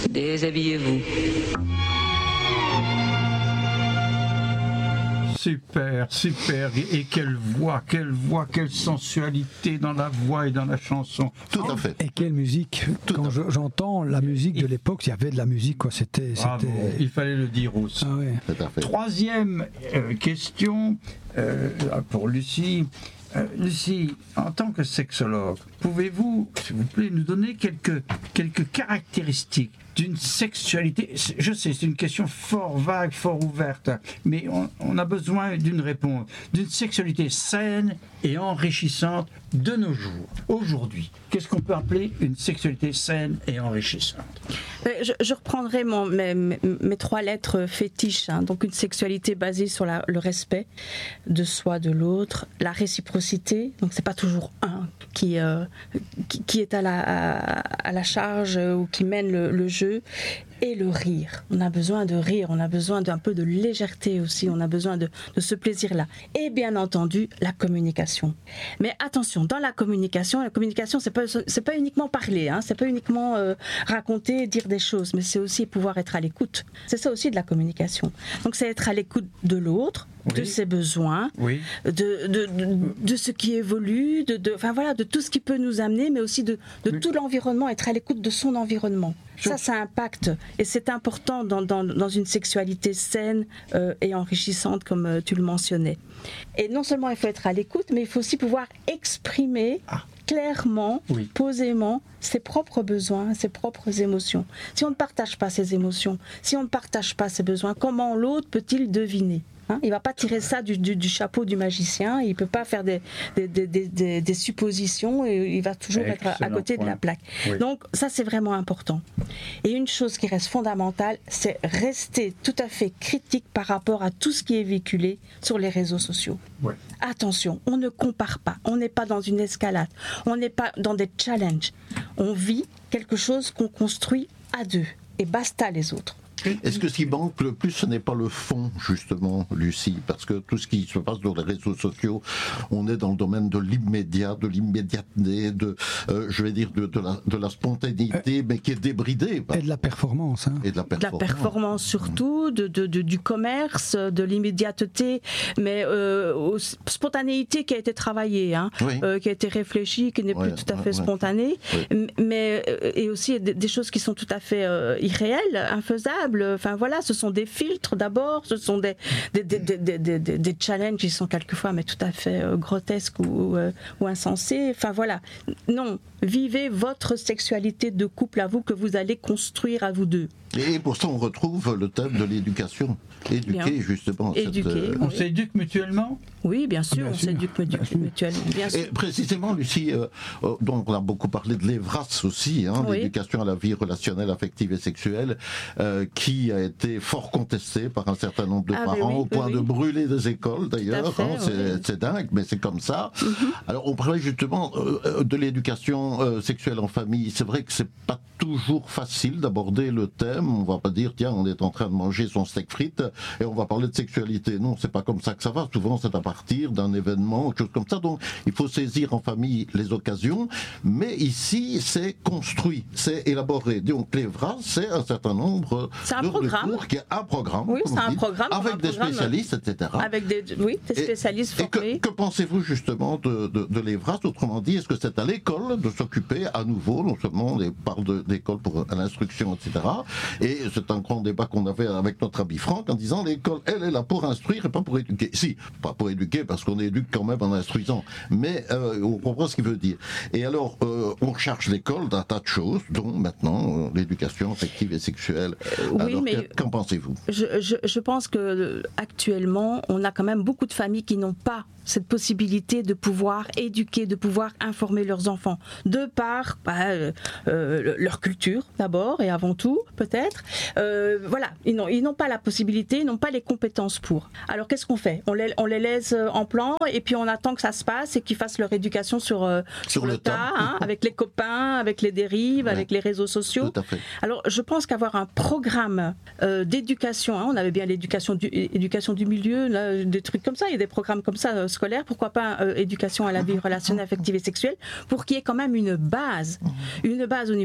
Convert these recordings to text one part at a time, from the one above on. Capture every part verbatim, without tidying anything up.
Déshabillez-vous. Super, super. Et quelle voix, quelle voix, quelle sensualité dans la voix et dans la chanson. Tout à fait. Et quelle musique. Tout Quand je, j'entends la musique de l'époque, il y avait de la musique, quoi. C'était, Ah c'était... bon, il fallait le dire aussi. Ah ouais. Tout à fait. Troisième euh, question euh, pour Lucie. Euh, Lucie, en tant que sexologue, pouvez-vous, s'il vous plaît, nous donner quelques, quelques caractéristiques d'une sexualité? Je sais, c'est une question fort vague, fort ouverte, mais on, on a besoin d'une réponse. D'une sexualité saine et enrichissante de nos jours, aujourd'hui. Qu'est-ce qu'on peut appeler une sexualité saine et enrichissante? Je, je reprendrai mon, mes, mes, mes trois lettres fétiches. Hein. Donc une sexualité basée sur la, le respect de soi, de l'autre, la réciprocité. Donc c'est pas toujours un qui, euh, qui, qui est à la, à, à la charge ou qui mène le, le jeu. Et le rire. On a besoin de rire, on a besoin d'un peu de légèreté aussi, on a besoin de, de ce plaisir-là. Et bien entendu, la communication. Mais attention, dans la communication, la communication, c'est pas, c'est pas uniquement parler, hein, c'est pas uniquement euh, raconter, dire des choses, mais c'est aussi pouvoir être à l'écoute. C'est ça aussi de la communication. Donc c'est être à l'écoute de l'autre, oui. de ses besoins, oui. de, de, de, de ce qui évolue, de, de, enfin, voilà, de tout ce qui peut nous amener, mais aussi de, de oui. tout l'environnement, être à l'écoute de son environnement. Ça, ça impacte. Et c'est important dans, dans, dans une sexualité saine euh, et enrichissante, comme euh, tu le mentionnais. Et non seulement il faut être à l'écoute, mais il faut aussi pouvoir exprimer ah. clairement, oui. posément, ses propres besoins, ses propres émotions. Si on ne partage pas ses émotions, si on ne partage pas ses besoins, comment l'autre peut-il deviner ? Hein, il ne va pas tirer ça du, du, du chapeau du magicien, il ne peut pas faire des, des, des, des, des suppositions, et il va toujours Excellent être à, à côté point. de la plaque. Oui. Donc ça, c'est vraiment important. Et une chose qui reste fondamentale, c'est rester tout à fait critique par rapport à tout ce qui est véhiculé sur les réseaux sociaux. Oui. Attention, on ne compare pas, on n'est pas dans une escalade, on n'est pas dans des challenges. On vit quelque chose qu'on construit à deux, et basta les autres. Est-ce que ce qui manque le plus, ce n'est pas le fond, justement, Lucie? Parce que tout ce qui se passe sur les réseaux sociaux, on est dans le domaine de l'immédiat, de l'immédiateté, de, euh, je vais dire, de, de, la, de la spontanéité, euh, mais qui est débridée. Et de la performance. Hein. Et de la performance. De la performance surtout, de, de, de, du commerce, de l'immédiateté, mais euh, aux spontanéité qui a été travaillée, hein, oui. euh, qui a été réfléchie, qui n'est oui, plus tout à fait oui, spontanée, oui. mais et aussi des, des choses qui sont tout à fait euh, irréelles, infaisables. Enfin voilà, ce sont des filtres d'abord, ce sont des, des, des, des, des, des, des challenges qui sont quelquefois mais tout à fait euh, grotesques ou, euh, ou insensés. Enfin voilà, non, vivez votre sexualité de couple à vous que vous allez construire à vous deux. Et pour ça, on retrouve le thème de l'éducation. Éduquer, bien. justement. Éduquer, cette, euh... On oui. s'éduque mutuellement ? Oui, bien sûr, bien on sûr. s'éduque bien mutuellement. Bien sûr. Et précisément, Lucie, euh, donc on a beaucoup parlé de l'E V R A S aussi, hein, oui. l'éducation à la vie relationnelle, affective et sexuelle, euh, qui a été fort contestée par un certain nombre de ah, parents, oui, au point oui. de brûler des écoles d'ailleurs. Fait, hein, c'est, oui. c'est dingue, mais c'est comme ça. Mm-hmm. Alors, on parlait justement euh, de l'éducation euh, sexuelle en famille. C'est vrai que c'est pas toujours facile d'aborder le thème. On va pas dire, tiens, on est en train de manger son steak frites et on va parler de sexualité. Non, c'est pas comme ça que ça va. Souvent, c'est à partir d'un événement, quelque chose comme ça. Donc, il faut saisir en famille les occasions. Mais ici, c'est construit, c'est élaboré. Donc, l'E V R A S, c'est un certain nombre c'est un de programme. cours qui est un programme. Oui, c'est un dit, programme. Avec un des programme, spécialistes, et cetera. Avec des, oui, des spécialistes et, formés. Et que, que pensez-vous justement de, de, de l'E V R A S? Autrement dit, est-ce que c'est à l'école de s'occuper à nouveau, non seulement on parle de, d'école pour l'instruction, et cetera. Et c'est un grand débat qu'on avait avec notre ami Franck en disant l'école, elle est là pour instruire et pas pour éduquer. Si, pas pour éduquer parce qu'on éduque quand même en instruisant, mais euh, on comprend ce qu'il veut dire. Et alors, euh, on recherche l'école d'un tas de choses, dont maintenant euh, l'éducation affective et sexuelle. Euh, oui, alors, mais qu'en pensez-vous? je, je, je pense que actuellement, on a quand même beaucoup de familles qui n'ont pas cette possibilité de pouvoir éduquer, de pouvoir informer leurs enfants, de par bah, euh, euh, leur culture d'abord et avant tout, peut-être. Euh, voilà, ils n'ont, ils n'ont pas la possibilité, ils n'ont pas les compétences pour. Alors qu'est-ce qu'on fait? On les, on les laisse en plan et puis on attend que ça se passe et qu'ils fassent leur éducation sur, euh, sur, sur le, le tas, hein, avec les copains, avec les dérives, ouais. avec les réseaux sociaux. Tout à fait. Alors je pense qu'avoir un programme euh, d'éducation, hein, on avait bien l'éducation du, éducation du milieu, là, des trucs comme ça, il y a des programmes comme ça, euh, scolaire, pourquoi pas euh, éducation à la vie relationnelle, affective et sexuelle, pour qu'il y ait quand même une base, une base au niveau du,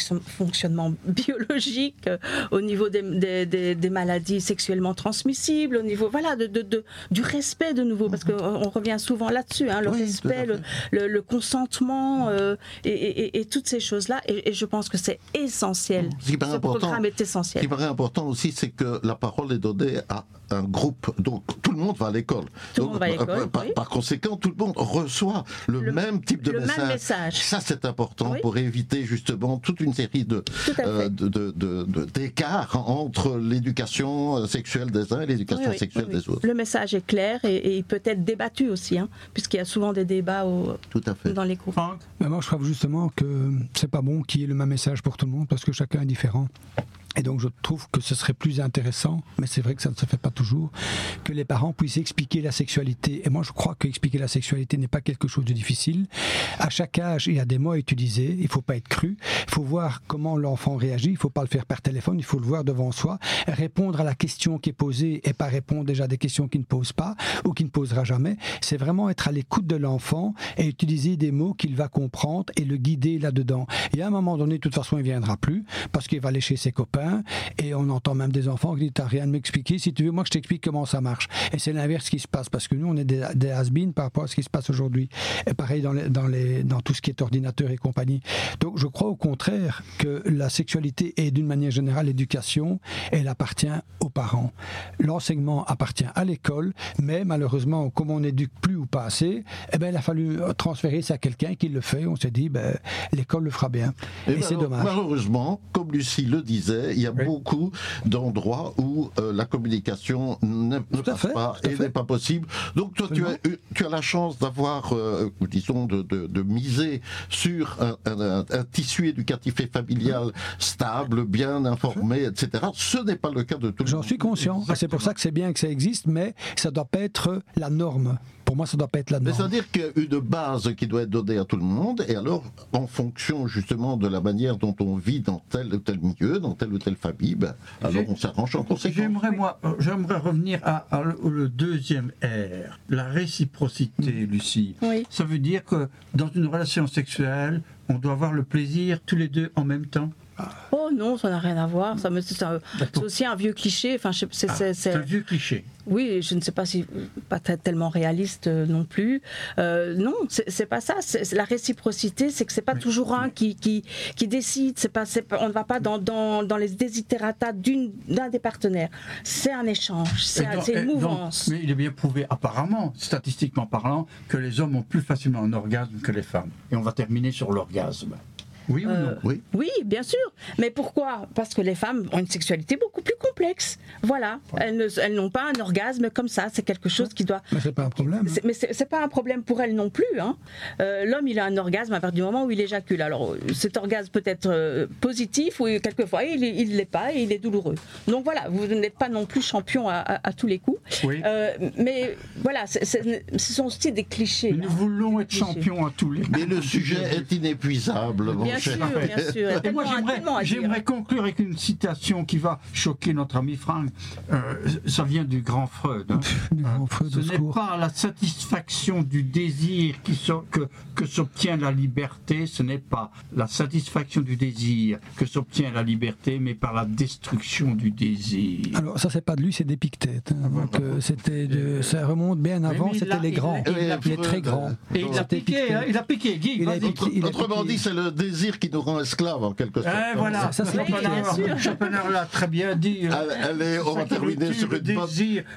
fonction, fonctionnement biologique, euh, au niveau des, des, des, des maladies sexuellement transmissibles, au niveau voilà, de, de, de, du respect de nouveau, parce qu'on revient souvent là-dessus, hein, le oui, respect, le, le, le consentement euh, et, et, et toutes ces choses-là. Et, et je pense que c'est essentiel. Ce, Ce programme est essentiel. Ce qui paraît important aussi, c'est que la parole est donnée à un groupe, donc tout le monde va à l'école. Tout donc, le monde va à l'école, par, oui. par conséquent, tout le monde reçoit le, le même type de le message. Même message. Ça, c'est important oui. pour éviter justement toute une série de, euh, de, de, de, de, d'écarts entre l'éducation sexuelle des uns et l'éducation oui, oui, sexuelle oui, oui. des autres. Le message est clair et, et il peut être débattu aussi, hein, puisqu'il y a souvent des débats au, tout à fait. dans les cours. Mais moi, je trouve justement que c'est pas bon qu'il y ait le même message pour tout le monde, parce que chacun est différent. Et donc je trouve que ce serait plus intéressant, mais c'est vrai que ça ne se fait pas toujours, que les parents puissent expliquer la sexualité. Et moi je crois qu'expliquer la sexualité n'est pas quelque chose de difficile. À chaque âge, il y a des mots à utiliser, il ne faut pas être cru, il faut voir comment l'enfant réagit, il ne faut pas le faire par téléphone, il faut le voir devant soi, répondre à la question qui est posée et pas répondre déjà à des questions qu'il ne pose pas ou qu'il ne posera jamais. C'est vraiment être à l'écoute de l'enfant et utiliser des mots qu'il va comprendre et le guider là-dedans. Et à un moment donné, de toute façon, il ne viendra plus parce qu'il va aller chez ses copains. Et on entend même des enfants qui disent t'as rien à m'expliquer, si tu veux moi je t'explique comment ça marche. Et c'est l'inverse qui se passe, parce que nous on est des, des has-been par rapport à ce qui se passe aujourd'hui. Et pareil dans, les, dans, les, dans tout ce qui est ordinateur et compagnie. Donc je crois au contraire que la sexualité est d'une manière générale l'éducation, elle appartient aux parents. L'enseignement appartient à l'école, mais malheureusement comme on n'éduque plus ou pas assez, eh ben, il a fallu transférer ça à quelqu'un qui le fait. On s'est dit ben, l'école le fera bien. Et, et ben, c'est dommage. Malheureusement, comme Lucie le disait, il y a oui. beaucoup d'endroits où euh, la communication ne passe fait, pas et n'est pas possible. Donc toi, tu as, tu as la chance d'avoir, euh, disons, de, de, de miser sur un, un, un tissu éducatif et familial stable, bien informé, et cetera. Ce n'est pas le cas de tout le monde. J'en suis conscient. Exactement. C'est pour ça que c'est bien que ça existe, mais ça ne doit pas être la norme. Pour moi, ça ne doit pas être la norme. Mais c'est-à-dire qu'il y a une base qui doit être donnée à tout le monde, et alors, en fonction justement de la manière dont on vit dans tel ou tel milieu, dans telle ou telle famille, ben, alors on s'arrange en conséquence. J'aimerais, moi, j'aimerais revenir à, à le, le deuxième R, la réciprocité, mmh. Lucie. Oui. Ça veut dire que dans une relation sexuelle, on doit avoir le plaisir tous les deux en même temps. Oh non, ça n'a rien à voir. Ça me, c'est, un, c'est aussi un vieux cliché. Enfin, c'est, c'est, ah, c'est, c'est un vieux cliché. Oui, je ne sais pas si pas t- tellement réaliste euh, non plus. Euh, non, c'est, c'est pas ça. C'est, c'est la réciprocité, c'est que c'est pas oui. toujours un qui, qui, qui décide. C'est pas, c'est pas, on ne va pas dans, dans, dans les desiderata d'une, d'un des partenaires. C'est un échange, c'est, donc, c'est une mouvance. Donc, mais il est bien prouvé, apparemment, statistiquement parlant, que les hommes ont plus facilement un orgasme que les femmes. Et on va terminer sur l'orgasme. Oui ou non euh, oui. oui, bien sûr. Mais pourquoi ? Parce que les femmes ont une sexualité beaucoup plus complexe. Voilà. Ouais. Elles, ne, elles n'ont pas un orgasme comme ça. C'est quelque chose qui doit... Mais c'est pas un problème. C'est, mais c'est, c'est pas un problème pour elles non plus. Hein. Euh, l'homme, il a un orgasme à partir du moment où il éjacule. Alors, cet orgasme peut être euh, positif ou quelquefois, il ne l'est pas et il est douloureux. Donc voilà, vous n'êtes pas non plus champion à, à, à tous les coups. Oui. Euh, mais voilà, c'est, c'est, ce sont aussi des clichés. Nous hein, voulons être champions à tous les coups. Mais le sujet est inépuisable. Bien Bien sûr, bien sûr. Et moi, j'aimerais, j'aimerais conclure avec une citation qui va choquer notre ami Franck. Euh, ça vient du grand Freud. Hein. Du grand Freud Ce n'est pas la satisfaction du désir qui so- que, que s'obtient la liberté, ce n'est pas la satisfaction du désir que s'obtient la liberté, mais par la destruction du désir. Alors, ça, c'est pas de lui, c'est d'Épictète. Hein. Donc, euh, c'était de, ça remonte bien avant, c'était les grands. Il, il, il, il est très grand. Et il a piqué, hein, il a piqué, Guy. Il a Autre, il autrement dit, c'est le désir qui nous rend esclaves en quelque sorte. Eh, voilà, ça, ça, Schopenhauer, Schopenhauer l'a très bien dit. Allez, on va terminer sur une note.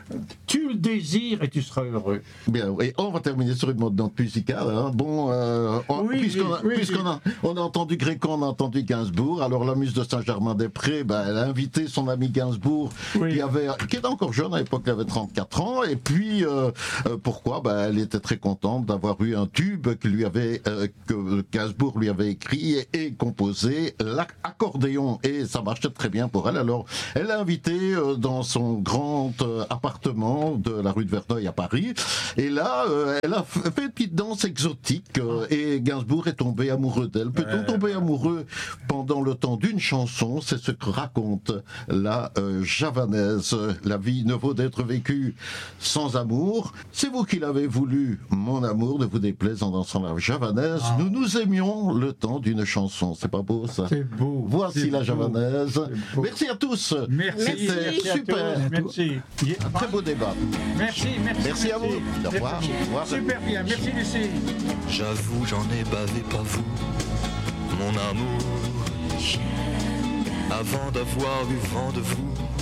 Tu le désires et tu seras heureux. Bien, et on va terminer sur une note musicale. Hein. Bon, euh, on, oui, puisqu'on, a, oui, puisqu'on oui. a, on a entendu Grécon, on a entendu Gainsbourg. Alors la muse de Saint-Germain-des-Prés, ben, elle a invité son ami Gainsbourg, oui. qui avait, qui était encore jeune à l'époque, il avait trente-quatre ans. Et puis euh, euh, pourquoi ben, elle était très contente d'avoir eu un tube que lui avait, euh, que Gainsbourg lui avait écrit et, et composé, l'accordéon, et ça marchait très bien pour elle. Alors elle l'a invité euh, dans son grand euh, appartement de la rue de Verneuil à Paris, et là euh, elle a fait une petite danse exotique euh, et Gainsbourg est tombé amoureux d'elle. Peut-on ouais. tomber amoureux pendant le temps d'une chanson? C'est ce que raconte la euh, javanaise. La vie ne vaut d'être vécue sans amour. C'est vous qui l'avez voulu, mon amour, ne vous déplaise en dansant la javanaise. Ah. Nous nous aimions le temps d'une chanson. C'est pas beau ça? C'est beau. Voici c'est la beau, javanaise. Merci à tous. Merci. C'était Merci super. Merci. Un très beau débat. Merci, merci. Merci à vous. Au revoir. Au revoir. Super bien. Merci Lucie. J'avoue, j'en ai bavé, pas vous, mon amour. Avant d'avoir eu vent de vous,